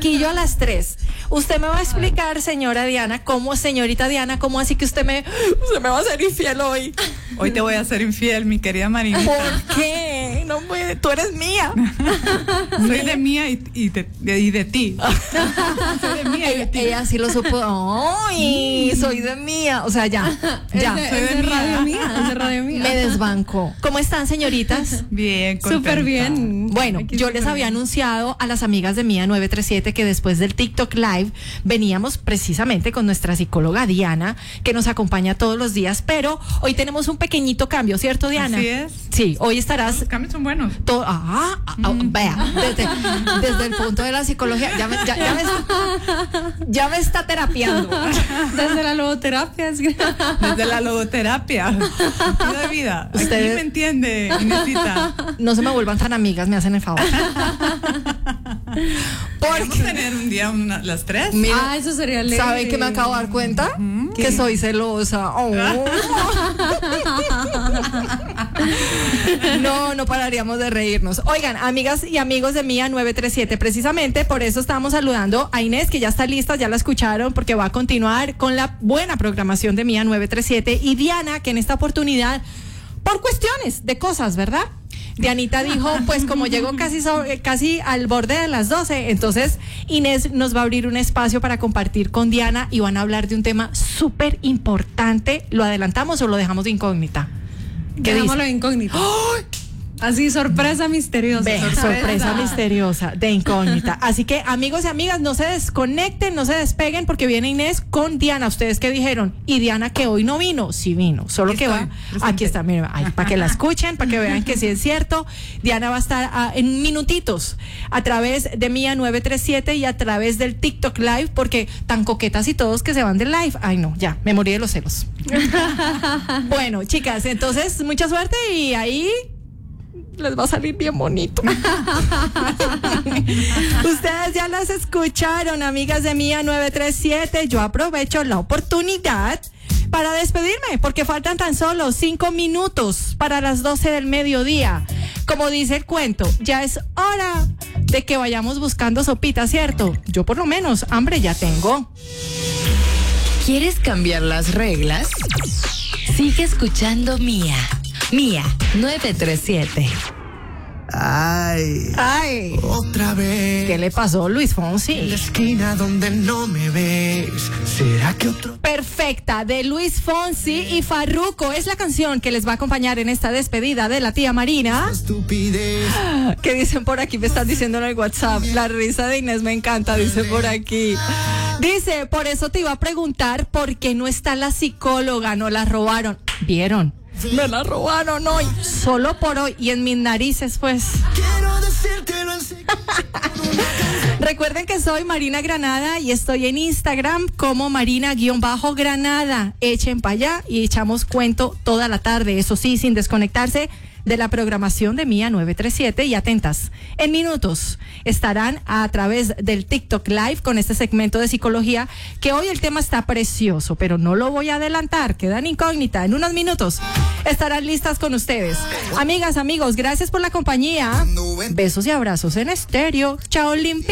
Barranquillo a las 3. Usted me va a explicar, señorita Diana, cómo así que usted me va a hacer infiel hoy. Hoy te voy a hacer infiel, mi querida Marinita. ¿Por qué? No puede, tú eres mía. Soy de mía y de ti. Soy de mía y de ti. Ella sí lo supo. Ay, soy de mía. O sea, ya. Soy de Radio Mía. Es de Radio Mía. Me desbanco. ¿Cómo están, señoritas? Bien, contenta. Súper bien. Bueno, Aquí yo súper les había bien. anunciado a las amigas de Mía 937 que después del TikTok Live veníamos precisamente con nuestra psicóloga Diana, que nos acompaña todos los días, pero hoy tenemos un pequeñito cambio, ¿cierto, Diana? Así es. Sí, hoy estarás... Los cambios son buenos. Vea, desde el punto de la psicología, ya me está terapiando. Desde la logoterapia. Desde la logoterapia. Sentido de vida. Aquí Ustedes- me entiende, Inesita. No se me vuelvan tan amigas, me hacen el favor. ¿Podemos tener un día las tres? Mira, Eso sería ley. ¿saben que me acabo de dar cuenta? Que soy celosa. Oh. No pararíamos de reírnos. Oigan, amigas y amigos de Mía 937, precisamente por eso estamos saludando a Inés, que ya está lista, ya la escucharon, porque va a continuar con la buena programación de Mía 937, y Diana, que en esta oportunidad, por cuestiones de cosas, ¿verdad? Dianita dijo, pues como llegó casi al borde de las 12, entonces Inés nos va a abrir un espacio para compartir con Diana y van a hablar de un tema súper importante. ¿Lo adelantamos o lo dejamos de incógnita? ¿Qué Dejámoslo dice? incógnito. Así, sorpresa misteriosa. Ve, sorpresa misteriosa, de incógnita. Así que, amigos y amigas, no se desconecten, no se despeguen, porque viene Inés con Diana. ¿Ustedes qué dijeron? Y Diana, que hoy no vino. Sí vino, solo Aquí que estoy, va. presente. Aquí está, miren, para que la escuchen, para que vean que sí es cierto. Diana va a estar en minutitos a través de Mía 937 y a través del TikTok Live, porque tan coquetas y todos que se van del live. Ay, no, ya, me morí de los celos. Bueno, chicas, entonces, mucha suerte y ahí les va a salir bien bonito. Ustedes ya las escucharon, amigas de Mía 937. Yo aprovecho la oportunidad para despedirme, porque faltan tan solo 5 minutos para las 12 del mediodía. Como dice el cuento, ya es hora de que vayamos buscando sopita, ¿cierto? Yo por lo menos hambre ya tengo. ¿Quieres cambiar las reglas? Sigue escuchando Mía 937. Ay, Otra vez. ¿qué le pasó, Luis En la Fonsi? esquina donde no me ves. ¿Será que otro? Perfecta, de Luis Fonsi y Farruko. Es la canción que les va a acompañar en esta despedida de la tía Marina. Estupidez. ¿Qué dicen por aquí? Me están diciendo en el WhatsApp. La risa de Inés me encanta, dice por aquí. Dice, por eso te iba a preguntar por qué no está la psicóloga, no la robaron. ¿Vieron? Me la robaron hoy, solo por hoy, y en mis narices, pues. Quiero decírtelo en secreto. Recuerden que soy Marina Granada y estoy en Instagram como Marina_Granada. Echen para allá y echamos cuento toda la tarde, eso sí, sin desconectarse de la programación de Mía 937, y atentas, en minutos estarán a través del TikTok Live con este segmento de psicología, que hoy el tema está precioso, pero no lo voy a adelantar, queda en incógnita. En unos minutos estarán listas con ustedes. Amigas, amigos, gracias por la compañía. Besos y abrazos en estéreo. Chao, limpio.